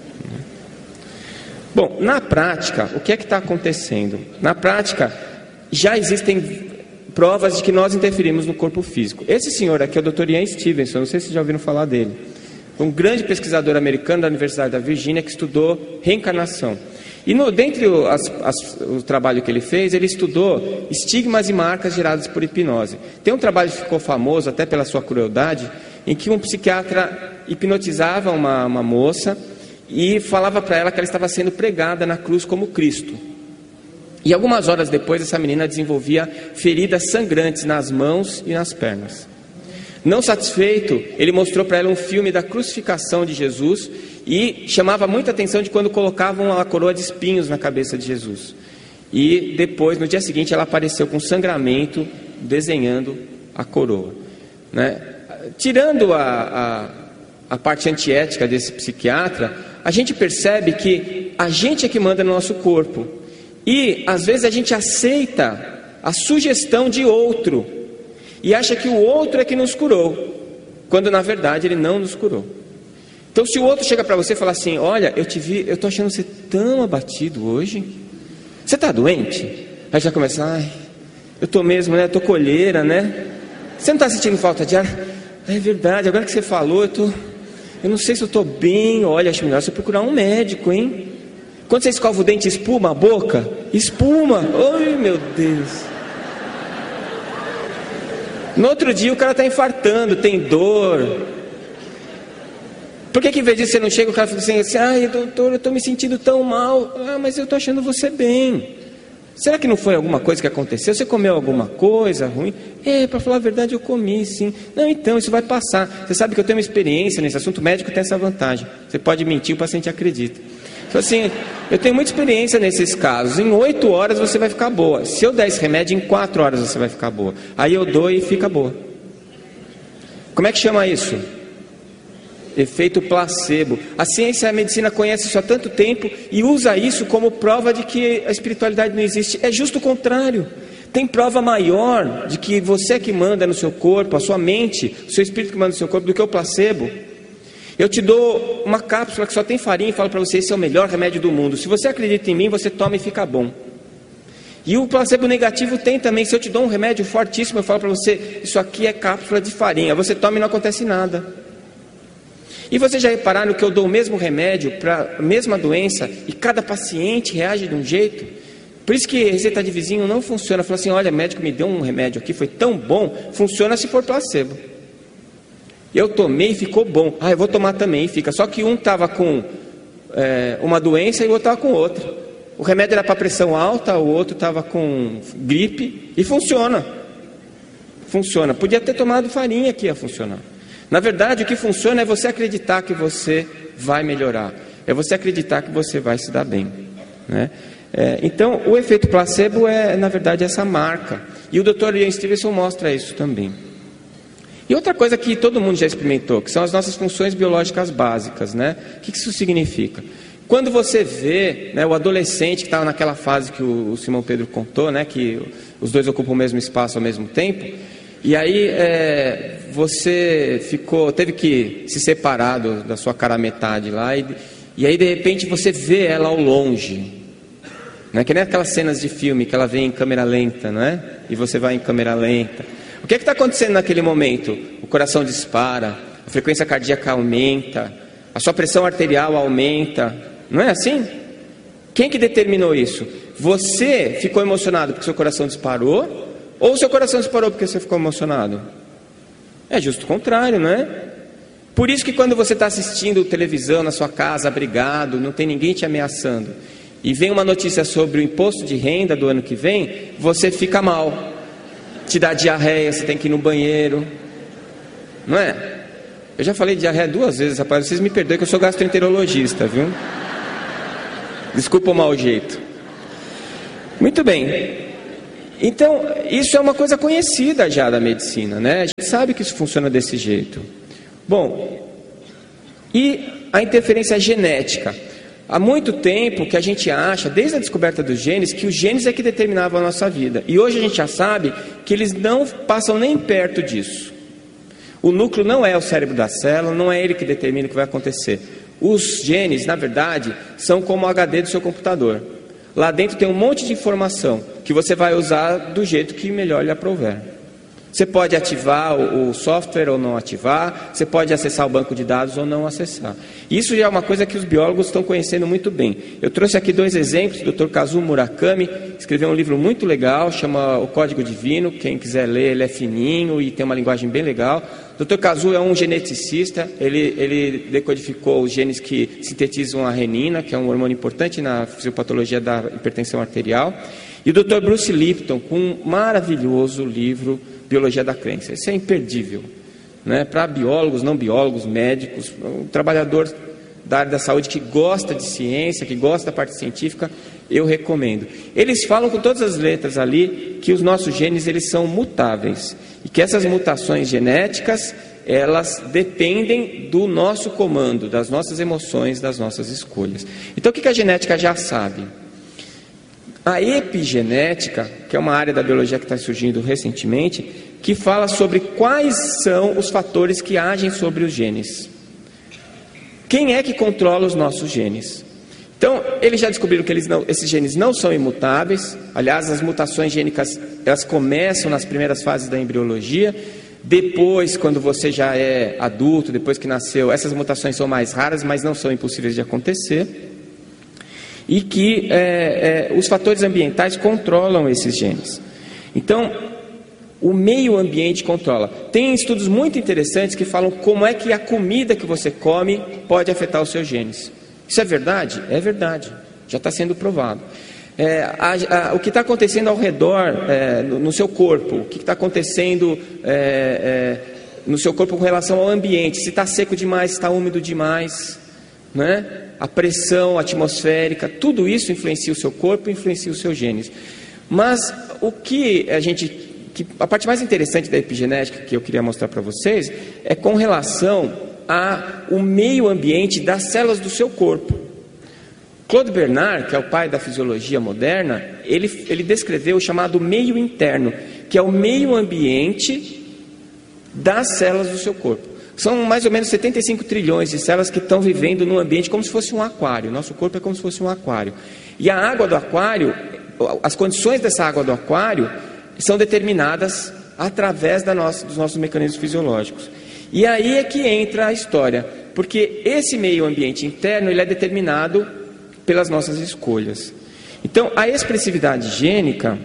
Bom, na prática, o que é que está acontecendo? Na prática, já existem provas de que nós interferimos no corpo físico. Esse senhor aqui é o doutor Ian Stevenson, não sei se vocês já ouviram falar dele. Um grande pesquisador americano da Universidade da Virgínia que estudou reencarnação. E no, dentre o, as, as, o trabalho que ele fez, ele estudou estigmas e marcas geradas por hipnose. Tem um trabalho que ficou famoso, até pela sua crueldade, em que um psiquiatra hipnotizava uma, uma moça e falava para ela que ela estava sendo pregada na cruz como Cristo. E algumas horas depois, essa menina desenvolvia feridas sangrantes nas mãos e nas pernas. Não satisfeito, ele mostrou para ela um filme da crucificação de Jesus e chamava muita atenção de quando colocavam a coroa de espinhos na cabeça de Jesus. E depois, no dia seguinte, ela apareceu com sangramento, desenhando a coroa, né? Tirando a, a, a parte antiética desse psiquiatra, a gente percebe que a gente é que manda no nosso corpo. E, às vezes, a gente aceita a sugestão de outro e acha que o outro é que nos curou, quando, na verdade, ele não nos curou. Então, se o outro chega para você e fala assim, olha, eu te vi, eu estou achando você tão abatido hoje, você está doente? Aí já começa, ai, eu estou mesmo, né, estou colheira, né? Você não está sentindo falta de ar? É verdade, agora que você falou, eu, tô, eu não sei se eu estou bem, olha, acho melhor você procurar um médico, hein? Quando você escova o dente, espuma a boca? Espuma, ai meu Deus. No outro dia o cara está infartando, tem dor. Por que que em vez disso você não chega, o cara fala assim, assim ai doutor, eu estou me sentindo tão mal. Ah, mas eu estou achando você bem. Será que não foi alguma coisa que aconteceu? Você comeu alguma coisa ruim? É, para falar a verdade eu comi sim. Não, então isso vai passar. Você sabe que eu tenho uma experiência nesse assunto, o médico tem essa vantagem. Você pode mentir, o paciente acredita. Então assim, eu tenho muita experiência nesses casos. Em oito horas você vai ficar boa. Se eu der esse remédio, em quatro horas você vai ficar boa. Aí eu dou e fica boa. Como é que chama isso? Efeito placebo. A ciência e a medicina conhecem isso há tanto tempo e usa isso como prova de que a espiritualidade não existe. É justo o contrário. Tem prova maior de que você é que manda no seu corpo, a sua mente, o seu espírito que manda no seu corpo, do que o placebo. Eu te dou uma cápsula que só tem farinha e falo para você, esse é o melhor remédio do mundo. Se você acredita em mim, você toma e fica bom. E o placebo negativo tem também. Se eu te dou um remédio fortíssimo, eu falo para você, isso aqui é cápsula de farinha. Você toma e não acontece nada. E vocês já repararam que eu dou o mesmo remédio para a mesma doença e cada paciente reage de um jeito? Por isso que receita de vizinho não funciona. Fala assim, olha, o médico me deu um remédio aqui, foi tão bom. Funciona se for placebo. Eu tomei e ficou bom. Ah, eu vou tomar também e fica. Só que um estava com é, uma doença e o outro estava com outra. O remédio era para pressão alta, o outro estava com gripe e funciona. Funciona. Podia ter tomado farinha que ia funcionar. Na verdade, o que funciona é você acreditar que você vai melhorar. É você acreditar que você vai se dar bem, né? É, então, o efeito placebo é, na verdade, essa marca. E o doutor Ian Stevenson mostra isso também. E outra coisa que todo mundo já experimentou, que são as nossas funções biológicas básicas, né? O que isso significa? Quando você vê, né, o adolescente que estava naquela fase que o, o Simão Pedro contou, né, que os dois ocupam o mesmo espaço ao mesmo tempo, e aí é, você ficou, teve que se separar do, da sua cara metade lá, e, e aí de repente você vê ela ao longe, né, que nem aquelas cenas de filme que ela vem em câmera lenta, né, e você vai em câmera lenta. O que é que está acontecendo naquele momento? O coração dispara, a frequência cardíaca aumenta, a sua pressão arterial aumenta, não é assim? Quem que determinou isso? Você ficou emocionado porque seu coração disparou? Ou seu coração disparou porque você ficou emocionado? É justo o contrário, não é? Por isso que quando você está assistindo televisão na sua casa, abrigado, não tem ninguém te ameaçando, e vem uma notícia sobre o imposto de renda do ano que vem, você fica mal, te dá diarreia, você tem que ir no banheiro, não é? Eu já falei de diarreia duas vezes, rapaz. Vocês me perdoem que eu sou gastroenterologista, viu? Desculpa o mau jeito. Muito bem. Então, isso é uma coisa conhecida já da medicina, né? A gente sabe que isso funciona desse jeito. Bom, e a interferência genética? Há muito tempo que a gente acha, desde a descoberta dos genes, que os genes é que determinavam a nossa vida. E hoje a gente já sabe que eles não passam nem perto disso. O núcleo não é o cérebro da célula, não é ele que determina o que vai acontecer. Os genes, na verdade, são como o H D do seu computador. Lá dentro tem um monte de informação que você vai usar do jeito que melhor lhe aprouver. Você pode ativar o software ou não ativar, você pode acessar o banco de dados ou não acessar. Isso já é uma coisa que os biólogos estão conhecendo muito bem. Eu trouxe aqui dois exemplos. O doutor Kazuo Murakami escreveu um livro muito legal, chama O Código Divino. Quem quiser ler, ele é fininho e tem uma linguagem bem legal. O doutor Kazuo é um geneticista, ele, ele decodificou os genes que sintetizam a renina, que é um hormônio importante na fisiopatologia da hipertensão arterial. E o doutor Bruce Lipton, com um maravilhoso livro, Biologia da Crença. Isso é imperdível, né? Para biólogos, não biólogos, médicos, um trabalhador da área da saúde que gosta de ciência, que gosta da parte científica, eu recomendo. Eles falam com todas as letras ali que os nossos genes eles são mutáveis e que essas mutações genéticas elas dependem do nosso comando, das nossas emoções, das nossas escolhas. Então o que a genética já sabe? A epigenética, que é uma área da biologia que está surgindo recentemente, que fala sobre quais são os fatores que agem sobre os genes. Quem é que controla os nossos genes? Então, eles já descobriram que eles não, esses genes não são imutáveis. Aliás, as mutações gênicas, elas começam nas primeiras fases da embriologia. Depois, quando você já é adulto, depois que nasceu, essas mutações são mais raras, mas não são impossíveis de acontecer. E que é, é, os fatores ambientais controlam esses genes. Então, o meio ambiente controla. Tem estudos muito interessantes que falam como é que a comida que você come pode afetar os seus genes. Isso é verdade? É verdade. Já está sendo provado. É, a, a, o que está acontecendo ao redor, é, no, no seu corpo, o que está acontecendo é, é, no seu corpo com relação ao ambiente, se está seco demais, se está úmido demais, né? A pressão atmosférica, tudo isso influencia o seu corpo, influencia os seus genes. Mas o que a gente, que, a parte mais interessante da epigenética que eu queria mostrar para vocês é com relação ao meio ambiente das células do seu corpo. Claude Bernard, que é o pai da fisiologia moderna, ele, ele descreveu o chamado meio interno, que é o meio ambiente das células do seu corpo. São mais ou menos setenta e cinco trilhões de células que estão vivendo num ambiente como se fosse um aquário. Nosso corpo é como se fosse um aquário. E a água do aquário, as condições dessa água do aquário são determinadas através da nossa, dos nossos mecanismos fisiológicos. E aí é que entra a história, porque esse meio ambiente interno ele é determinado pelas nossas escolhas. Então, a expressividade gênica,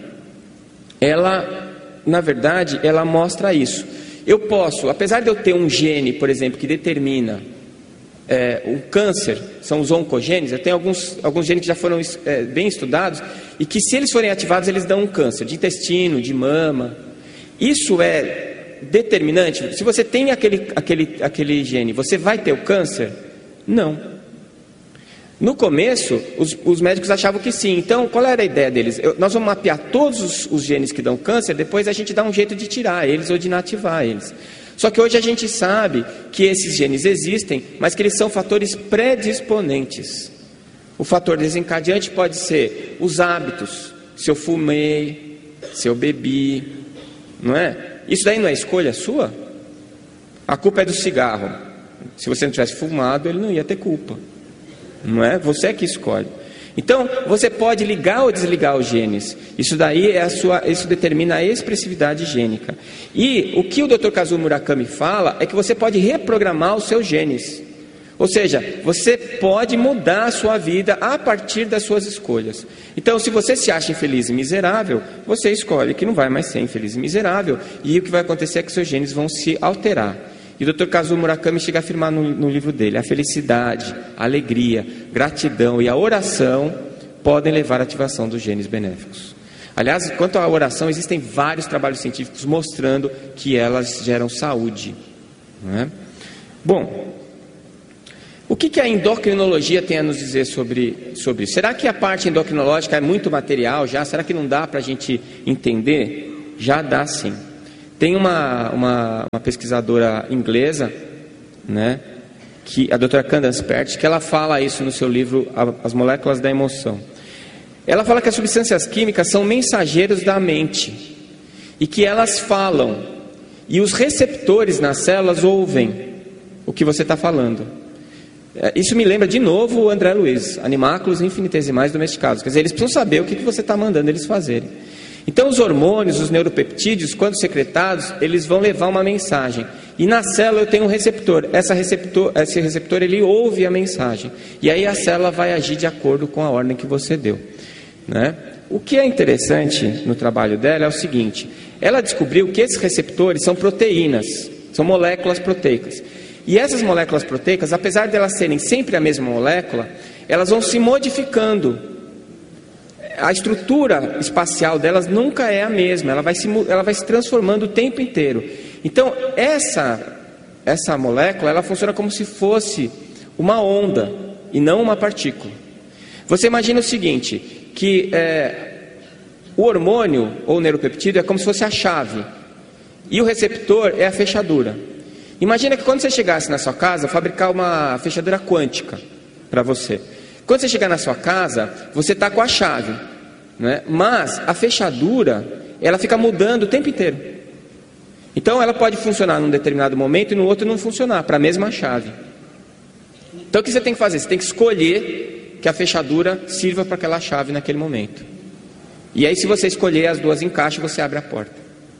ela, na verdade, ela mostra isso. Eu posso, apesar de eu ter um gene, por exemplo, que determina é, o câncer, são os oncogenes, eu tenho alguns, alguns genes que já foram é, bem estudados, e que se eles forem ativados, eles dão um câncer de intestino, de mama. Isso é determinante? Se você tem aquele, aquele, aquele gene, você vai ter o câncer? Não. No começo, os, os médicos achavam que sim. Então, qual era a ideia deles? Eu, nós vamos mapear todos os, os genes que dão câncer, depois a gente dá um jeito de tirar eles ou de inativar eles. Só que hoje a gente sabe que esses genes existem, mas que eles são fatores predisponentes. O fator desencadeante pode ser os hábitos. Se eu fumei, se eu bebi, não é? Isso daí não é escolha sua? A culpa é do cigarro. Se você não tivesse fumado, ele não ia ter culpa. Não é? Você é que escolhe. Então, você pode ligar ou desligar os genes. Isso daí é a sua, isso determina a expressividade gênica. E o que o doutor Kazuo Murakami fala é que você pode reprogramar os seus genes. Ou seja, você pode mudar a sua vida a partir das suas escolhas. Então, se você se acha infeliz e miserável, você escolhe que não vai mais ser infeliz e miserável. E o que vai acontecer é que seus genes vão se alterar. E o doutor Kazuo Murakami chega a afirmar no, no livro dele: a felicidade, a alegria, gratidão e a oração podem levar à ativação dos genes benéficos. Aliás, quanto à oração, existem vários trabalhos científicos mostrando que elas geram saúde, não é? Bom, o que, que a endocrinologia tem a nos dizer sobre, sobre isso? Será que a parte endocrinológica é muito material já? Será que não dá para a gente entender? Já dá sim. Tem uma, uma, uma pesquisadora inglesa, né, que, a doutora Candace Pert, que ela fala isso no seu livro As Moléculas da Emoção. Ela fala que as substâncias químicas são mensageiros da mente e que elas falam e os receptores nas células ouvem o que você está falando. Isso me lembra de novo o André Luiz, animáculos infinitesimais domesticados. Quer dizer, eles precisam saber o que você está mandando eles fazerem. Então os hormônios, os neuropeptídeos, quando secretados, eles vão levar uma mensagem. E na célula eu tenho um receptor. Essa receptor esse receptor ele ouve a mensagem. E aí a célula vai agir de acordo com a ordem que você deu, né? O que é interessante no trabalho dela é o seguinte: ela descobriu que esses receptores são proteínas, são moléculas proteicas. E essas moléculas proteicas, apesar de elas serem sempre a mesma molécula, elas vão se modificando. A estrutura espacial delas nunca é a mesma, ela vai se, ela vai se transformando o tempo inteiro. Então, essa, essa molécula, ela funciona como se fosse uma onda e não uma partícula. Você imagina o seguinte, que é, o hormônio ou o neuropeptídeo é como se fosse a chave e o receptor é a fechadura. Imagina que quando você chegasse na sua casa, fabricar uma fechadura quântica para você. Quando você chegar na sua casa, você está com a chave, né? Mas a fechadura, ela fica mudando o tempo inteiro. Então ela pode funcionar num determinado momento e no outro não funcionar, para a mesma chave. Então o que você tem que fazer? Você tem que escolher que a fechadura sirva para aquela chave naquele momento. E aí, se você escolher, as duas encaixam, você abre a porta.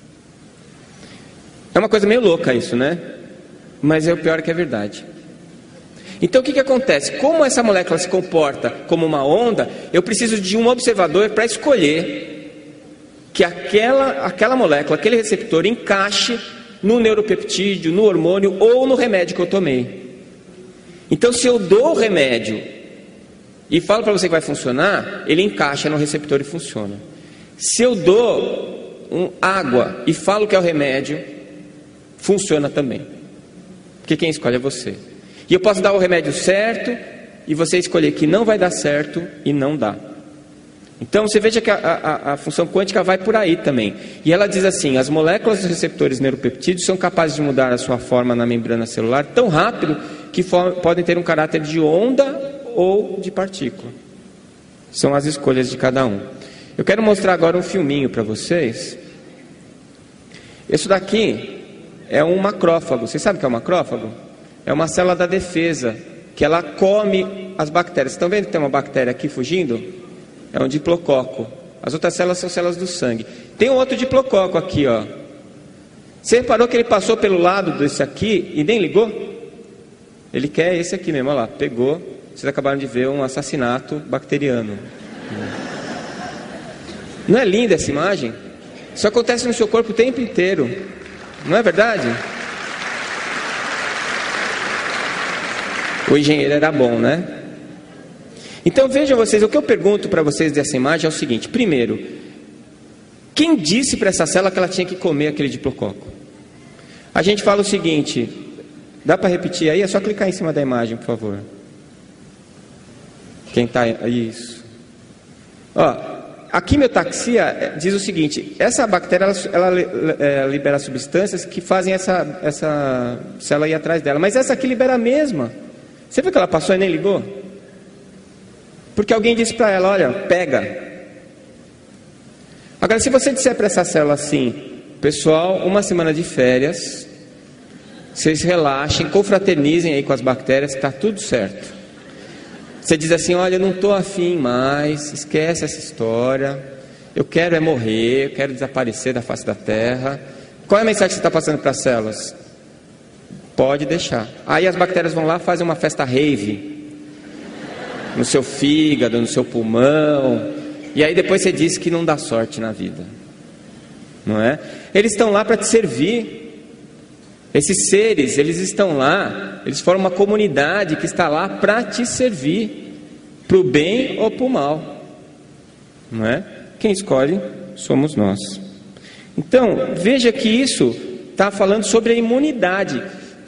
É uma coisa meio louca isso, né? Mas é o pior que é verdade. Então o que, que acontece? Como essa molécula se comporta como uma onda, eu preciso de um observador para escolher que aquela, aquela molécula, aquele receptor encaixe no neuropeptídeo, no hormônio ou no remédio que eu tomei. Então se eu dou o remédio e falo para você que vai funcionar, ele encaixa no receptor e funciona. Se eu dou um, água e falo que é o remédio, funciona também. Porque quem escolhe é você. E eu posso dar o remédio certo e você escolher que não vai dar certo e não dá. Então você veja que a, a, a função quântica vai por aí também. E ela diz assim: as moléculas dos receptores neuropeptídeos são capazes de mudar a sua forma na membrana celular tão rápido que for, podem ter um caráter de onda ou de partícula. São as escolhas de cada um. Eu quero mostrar agora um filminho para vocês. Isso daqui é um macrófago. Vocês sabem o que é um macrófago? É uma célula da defesa, que ela come as bactérias. Estão vendo que tem uma bactéria aqui fugindo? É um diplococo. As outras células são células do sangue. Tem um outro diplococo aqui, ó. Você reparou que ele passou pelo lado desse aqui e nem ligou? Ele quer esse aqui mesmo, olha lá, pegou. Vocês acabaram de ver um assassinato bacteriano. Não é linda essa imagem? Isso acontece no seu corpo o tempo inteiro. Não é verdade? O engenheiro era bom, né? Então vejam vocês, o que eu pergunto para vocês dessa imagem é o seguinte: primeiro, quem disse para essa célula que ela tinha que comer aquele diplococo? A gente fala o seguinte, dá para repetir aí? É só clicar em cima da imagem, por favor. Quem está... Isso. Ó, a quimiotaxia diz o seguinte: essa bactéria ela, ela é, libera substâncias que fazem essa, essa célula ir atrás dela, mas essa aqui libera a mesma. Você viu que ela passou e nem ligou? Porque alguém disse para ela: olha, pega. Agora, se você disser para essa célula assim: pessoal, uma semana de férias, vocês relaxem, confraternizem aí com as bactérias, está tudo certo. Você diz assim: olha, eu não estou afim mais, esquece essa história, eu quero é morrer, eu quero desaparecer da face da terra. Qual é a mensagem que você está passando para as células? Pode deixar. Aí as bactérias vão lá, fazem uma festa rave no seu fígado, no seu pulmão, e aí depois você diz que não dá sorte na vida, não é? Eles estão lá para te servir. Esses seres, eles estão lá, eles formam uma comunidade que está lá para te servir, para o bem ou para o mal, não é? Quem escolhe somos nós. Então, veja que isso está falando sobre a imunidade,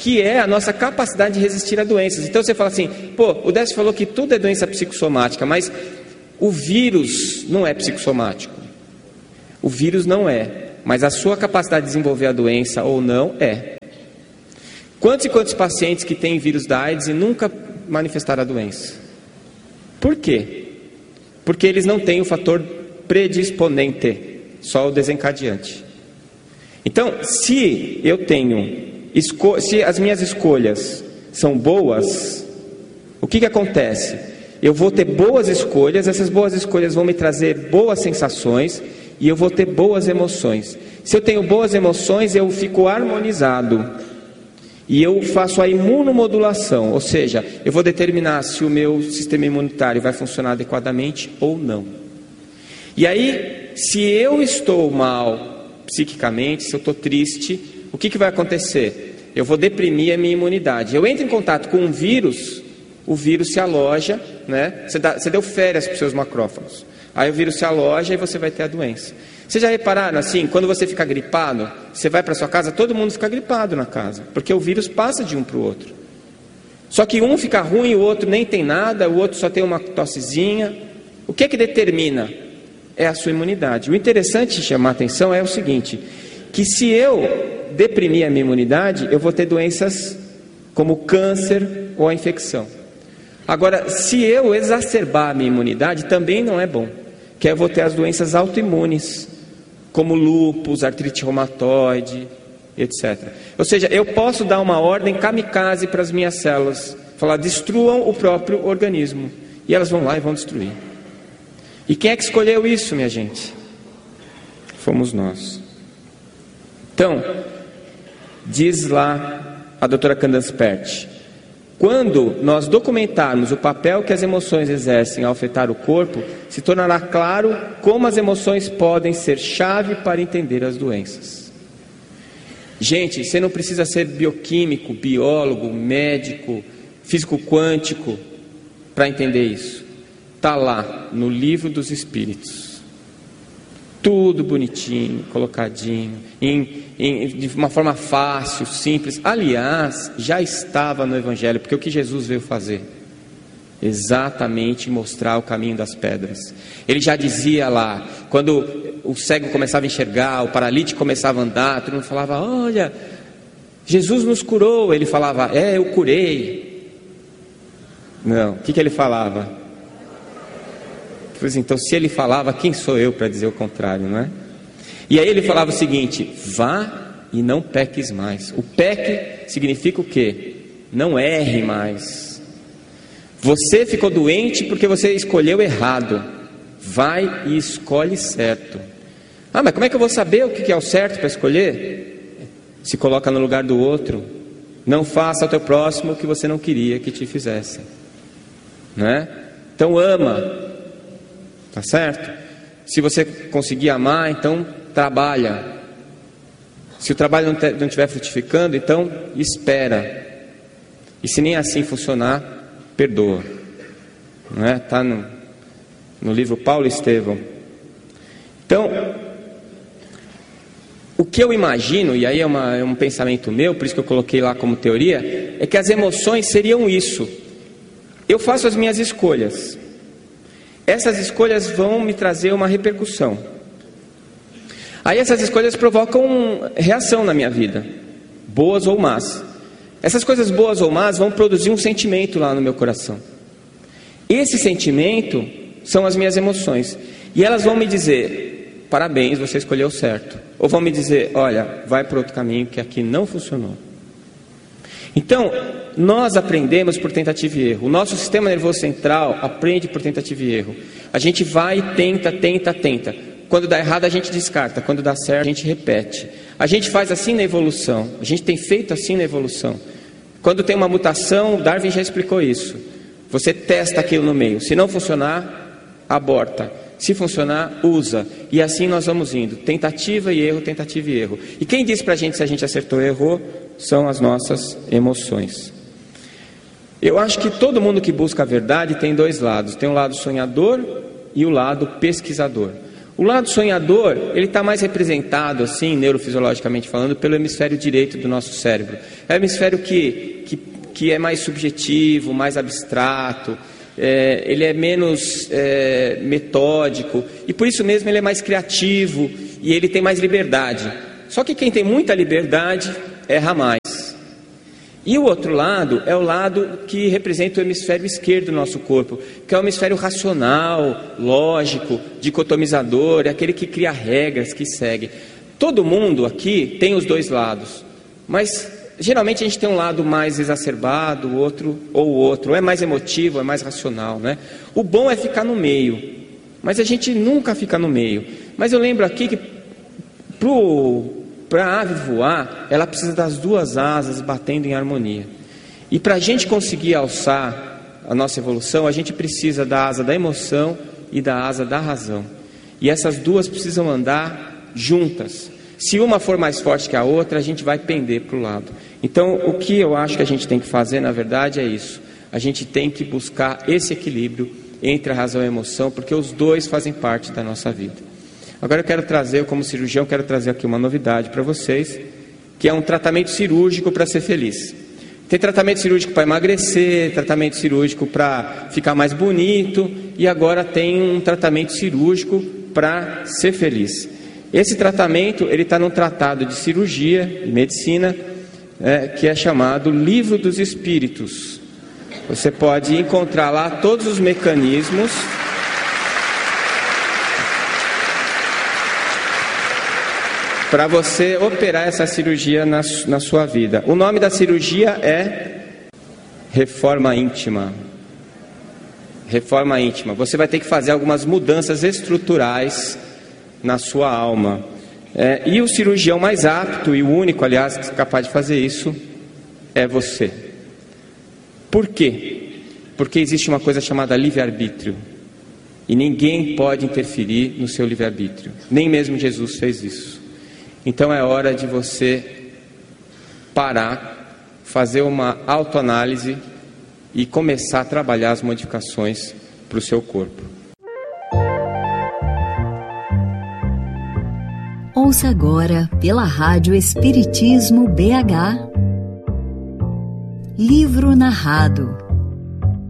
que é a nossa capacidade de resistir a doenças. Então você fala assim, pô, o Décio falou que tudo é doença psicossomática, mas o vírus não é psicossomático. O vírus não é, mas a sua capacidade de desenvolver a doença ou não é. Quantos e quantos pacientes que têm vírus da AIDS e nunca manifestaram a doença? Por quê? Porque eles não têm o fator predisponente, só o desencadeante. Então, se eu tenho, se as minhas escolhas são boas, o que que acontece? Eu vou ter boas escolhas, essas boas escolhas vão me trazer boas sensações e eu vou ter boas emoções. Se eu tenho boas emoções, eu fico harmonizado. E eu faço a imunomodulação, ou seja, eu vou determinar se o meu sistema imunitário vai funcionar adequadamente ou não. E aí, se eu estou mal psiquicamente, se eu estou triste, o que, que vai acontecer? Eu vou deprimir a minha imunidade. Eu entro em contato com um vírus, o vírus se aloja, né? Você, dá, você deu férias para os seus macrófagos. Aí o vírus se aloja e você vai ter a doença. Vocês já repararam assim, quando você fica gripado, você vai para sua casa, todo mundo fica gripado na casa, porque o vírus passa de um para o outro. Só que um fica ruim, o outro nem tem nada, o outro só tem uma tossezinha. O que é que determina? É a sua imunidade. O interessante de chamar a atenção é o seguinte, que se eu deprimir a minha imunidade, eu vou ter doenças como câncer ou a infecção. Agora, se eu exacerbar a minha imunidade, também não é bom, que eu vou ter as doenças autoimunes, como lúpus, artrite reumatoide, etcétera. Ou seja, eu posso dar uma ordem kamikaze para as minhas células, falar, destruam o próprio organismo, e elas vão lá e vão destruir. E quem é que escolheu isso, minha gente? Fomos nós. Então, diz lá a doutora Candace Pert, quando nós documentarmos o papel que as emoções exercem ao afetar o corpo, se tornará claro como as emoções podem ser chave para entender as doenças. Gente, você não precisa ser bioquímico, biólogo, médico, físico quântico para entender isso. Está lá no livro dos Espíritos. Tudo bonitinho, colocadinho, em, em, de uma forma fácil, simples. Aliás, já estava no Evangelho, porque o que Jesus veio fazer? Exatamente mostrar o caminho das pedras. Ele já dizia lá, quando o cego começava a enxergar, o paralítico começava a andar, todo mundo falava, olha, Jesus nos curou. Ele falava, é, eu curei. Não, o que, que ele falava? Pois então, se ele falava, quem sou eu para dizer o contrário, não é? E aí ele falava o seguinte, vá e não peques mais. O peque significa o quê? Não erre mais. Você ficou doente porque você escolheu errado. Vai e escolhe certo. Ah, mas como é que eu vou saber o que é o certo para escolher? Se coloca no lugar do outro. Não faça ao teu próximo o que você não queria que te fizessem, não é? Então ama. Tá certo? Se você conseguir amar, então trabalha. Se o trabalho não estiver frutificando, então espera. E se nem assim funcionar, perdoa. Não é? Está no, no livro Paulo e Estevão. Então, o que eu imagino, e aí é, uma, é um pensamento meu, por isso que eu coloquei lá como teoria, é que as emoções seriam isso. Eu faço as minhas escolhas. Essas escolhas vão me trazer uma repercussão. Aí essas escolhas provocam reação na minha vida, boas ou más. Essas coisas boas ou más vão produzir um sentimento lá no meu coração. Esse sentimento são as minhas emoções. E elas vão me dizer, parabéns, você escolheu certo. Ou vão me dizer, olha, vai para outro caminho que aqui não funcionou. Então, nós aprendemos por tentativa e erro. O nosso sistema nervoso central aprende por tentativa e erro. A gente vai, tenta, tenta, tenta. Quando dá errado, a gente descarta. Quando dá certo, a gente repete. A gente faz assim na evolução. A gente tem feito assim na evolução. Quando tem uma mutação, Darwin já explicou isso. Você testa aquilo no meio. Se não funcionar, aborta. Se funcionar, usa. E assim nós vamos indo. Tentativa e erro, tentativa e erro. E quem diz pra gente se a gente acertou ou errou? São as nossas emoções. Eu acho que todo mundo que busca a verdade tem dois lados. Tem o lado sonhador e o lado pesquisador. O lado sonhador, ele está mais representado, assim, neurofisiologicamente falando, pelo hemisfério direito do nosso cérebro. É o hemisfério que, que, que é mais subjetivo, mais abstrato, é, ele é menos é, metódico, e por isso mesmo ele é mais criativo, e ele tem mais liberdade. Só que quem tem muita liberdade erra mais. E o outro lado é o lado que representa o hemisfério esquerdo do nosso corpo, que é o hemisfério racional, lógico, dicotomizador, é aquele que cria regras, que segue. Todo mundo aqui tem os dois lados, mas geralmente a gente tem um lado mais exacerbado, o outro ou o outro, ou é mais emotivo, é mais racional, né? O bom é ficar no meio, mas a gente nunca fica no meio. Mas eu lembro aqui que pro Para a ave voar, ela precisa das duas asas batendo em harmonia. E para a gente conseguir alçar a nossa evolução, a gente precisa da asa da emoção e da asa da razão. E essas duas precisam andar juntas. Se uma for mais forte que a outra, a gente vai pender para o lado. Então, o que eu acho que a gente tem que fazer, na verdade, é isso. A gente tem que buscar esse equilíbrio entre a razão e a emoção, porque os dois fazem parte da nossa vida. Agora eu quero trazer, como cirurgião, quero trazer aqui uma novidade para vocês, que é um tratamento cirúrgico para ser feliz. Tem tratamento cirúrgico para emagrecer, tratamento cirúrgico para ficar mais bonito, e agora tem um tratamento cirúrgico para ser feliz. Esse tratamento, ele está num tratado de cirurgia e medicina, é, que é chamado Livro dos Espíritos. Você pode encontrar lá todos os mecanismos para você operar essa cirurgia na, na sua vida. O nome da cirurgia é reforma íntima. Reforma íntima. Você vai ter que fazer algumas mudanças estruturais na sua alma. É, e o cirurgião mais apto, e o único, aliás, capaz de fazer isso, é você. Por quê? Porque existe uma coisa chamada livre-arbítrio. E ninguém pode interferir no seu livre-arbítrio. Nem mesmo Jesus fez isso. Então é hora de você parar, fazer uma autoanálise e começar a trabalhar as modificações para o seu corpo. Ouça agora pela Rádio Espiritismo B H Livro Narrado,